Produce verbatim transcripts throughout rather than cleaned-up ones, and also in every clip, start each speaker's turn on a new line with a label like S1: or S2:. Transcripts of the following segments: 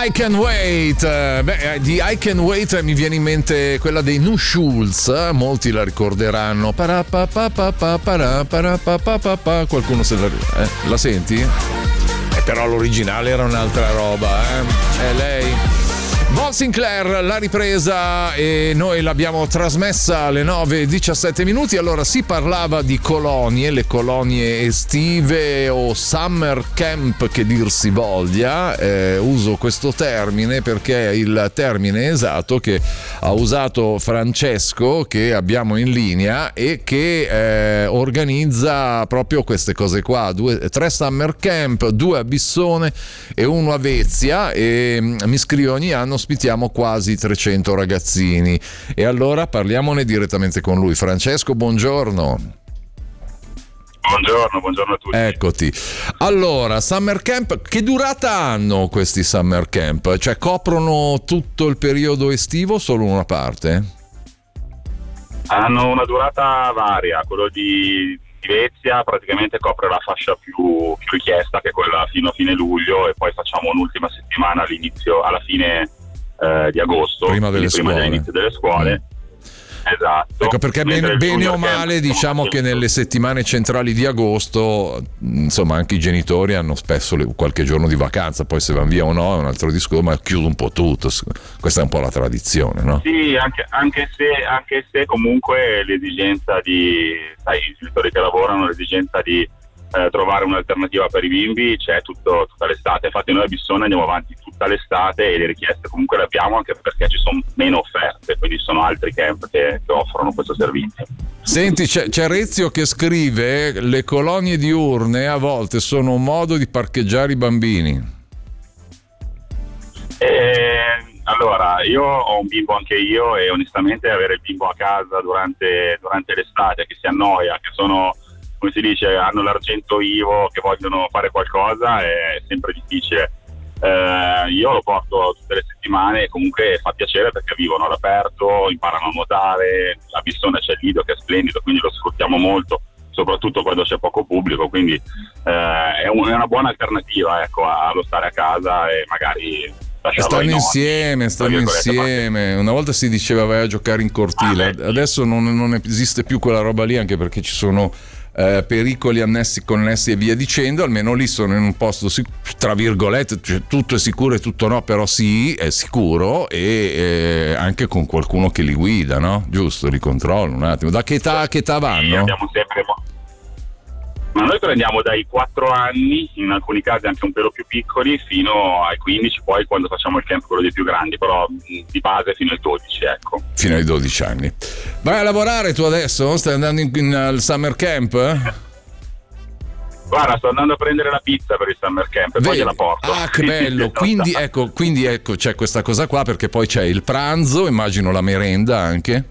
S1: I Can Wait. Beh, di I Can Wait mi viene in mente quella dei Nu Schulz, molti la ricorderanno. Qualcuno se la, eh, la senti? Eh, però l'originale era un'altra roba, eh? È lei. Von Sinclair, la ripresa, e noi l'abbiamo trasmessa alle nove e diciassette minuti. Allora, si parlava di colonie, le colonie estive o summer camp che dir si voglia. Eh, uso questo termine perché è il termine esatto che ha usato Francesco, che abbiamo in linea e che eh, organizza proprio queste cose qua. Due, tre summer camp, due a Bissone e uno a Vezia, e mi scrive ogni anno ospitiamo quasi trecento ragazzini. E allora parliamone direttamente con lui. Francesco, buongiorno.
S2: Buongiorno, buongiorno a tutti.
S1: Eccoti. Allora, summer camp, che durata hanno questi summer camp? Cioè coprono tutto il periodo estivo o solo una parte?
S2: Hanno una durata varia. Quello di Vezia praticamente copre la fascia più, più richiesta, che è quella fino a fine luglio, e poi facciamo un'ultima settimana all'inizio, alla fine eh, di agosto,
S1: prima delle
S2: prima
S1: scuole.
S2: dell'inizio delle scuole. Mm. Esatto.
S1: Ecco, perché bene, bene o male diciamo che nelle settimane centrali di agosto, insomma, anche i genitori hanno spesso le, qualche giorno di vacanza, poi se vanno via o no è un altro discorso, ma chiude un po' tutto. Questa è un po' la tradizione, no?
S2: Sì, anche, anche se anche se comunque l'esigenza di, sai, i genitori che lavorano, l'esigenza di eh, trovare un'alternativa per i bimbi c'è tutto, tutta l'estate. Infatti noi a Bissone andiamo avanti tutta l'estate e le richieste comunque le abbiamo, anche perché ci sono meno offerte, quindi ci sono altri camp che, che offrono questo servizio.
S1: Senti, c'è, c'è Rezio che scrive: le colonie diurne a volte sono un modo di parcheggiare i bambini.
S2: Eh, allora, io ho un bimbo anche io, e onestamente avere il bimbo a casa durante, durante l'estate che si annoia, che sono, come si dice, hanno l'argento vivo, che vogliono fare qualcosa, è sempre difficile. Eh, io lo porto tutte le settimane e comunque fa piacere perché vivono all'aperto, imparano a nuotare. A Bissone c'è il Lido che è splendido, quindi lo sfruttiamo molto, soprattutto quando c'è poco pubblico, quindi eh, è, un, è una buona alternativa, ecco, allo stare a casa e magari
S1: stanno insieme, stanno insieme. Una volta si diceva vai a giocare in cortile, ah, adesso non, non esiste più quella roba lì, anche perché ci sono eh, pericoli annessi, connessi e via dicendo. Almeno lì sono in un posto sic- tra virgolette, cioè, tutto è sicuro e tutto no, però sì, è sicuro, e eh, anche con qualcuno che li guida, no? Giusto, li controlla un attimo. Da che età a che età vanno?
S2: Sì, abbiamo sempre... Ma noi prendiamo dai quattro anni, in alcuni casi anche un pelo più piccoli, fino ai quindici, poi quando facciamo il camp quello dei più grandi, però di base fino ai dodici, ecco.
S1: Fino ai dodici anni. Vai a lavorare tu adesso? Stai andando in, in, al summer camp? Eh?
S2: Guarda, sto andando a prendere la pizza per il summer camp e poi gliela porto.
S1: Ah, che bello! quindi ecco, quindi ecco, c'è questa cosa qua, perché poi c'è il pranzo, immagino la merenda anche.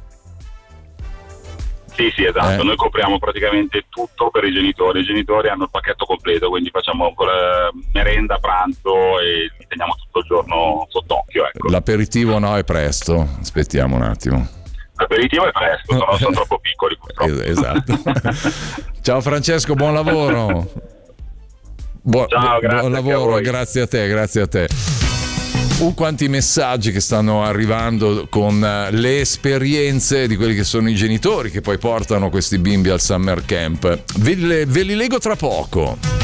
S2: Sì, sì, esatto.
S1: Eh.
S2: Noi copriamo praticamente tutto per i genitori. I genitori hanno il pacchetto completo, quindi facciamo merenda, pranzo e li teniamo tutto il giorno sott'occhio, ecco.
S1: L'aperitivo no, è presto. Aspettiamo un attimo.
S2: L'aperitivo è presto, sono, sono troppo piccoli purtroppo.
S1: Esatto. Ciao Francesco, buon lavoro. Buon,
S2: Ciao, grazie,
S1: buon lavoro, a grazie a te, grazie a te. Uh, quanti messaggi che stanno arrivando con uh, le esperienze di quelli che sono i genitori che poi portano questi bimbi al summer camp. Ve, le, ve li leggo tra poco.